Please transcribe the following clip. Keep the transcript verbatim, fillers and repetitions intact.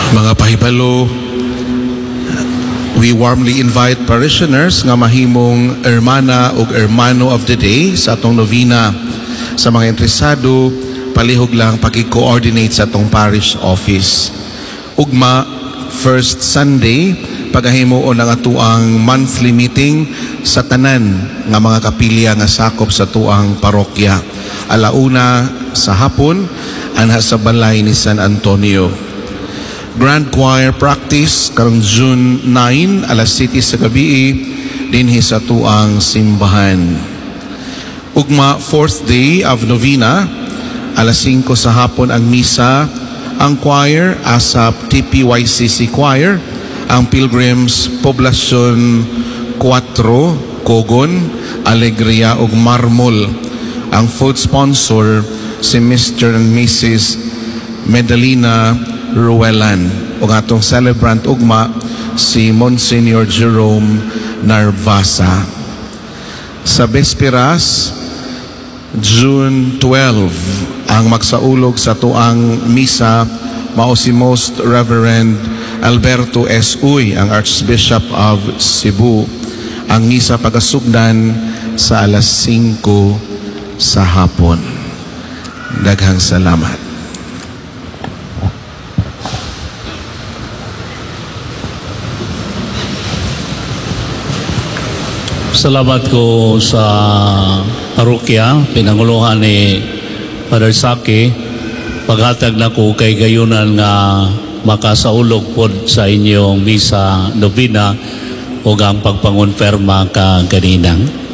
Mga pahibalo, we warmly invite parishioners nga mahimong hermana o hermano of the day sa atong novena. Sa mga interesado, palihog lang paki-coordinate sa atong parish office. Ugma, first Sunday, pagahimo ang atuang monthly meeting sa tanan nga mga kapilya nga sakop sa tuang parokya. Alauna sa hapon, anha sa balay ni San Antonio. Grand Choir practice karong June nine, alas siyete sa gabi dinhi sa tuang simbahan. Ugma, fourth day of novena, alas singko sa hapon ang misa. Ang choir asap T P Y C C Choir, ang Pilgrims Poblacion four, Cogon, Alegria ug Marmol. Ang food sponsor si Mister and Missus Medalina Ruelan. O atong celebrant ugma si Monsignor Jerome Narvasa. Sa Besperas, June twelve, ang magsaulog sa tuang misa mao si Most Reverend Alberto S. Uy, ang Archbishop of Cebu. Ang misa pagasugdan sa alas singko sa hapon. Daghang salamat. Salamat ko sa parokya, pinanguluhan ni Father Saki. Paghatag na ko kay gayunan nga makasaulog po sa inyong misa novena o ang pagpangonferma ka ganinang.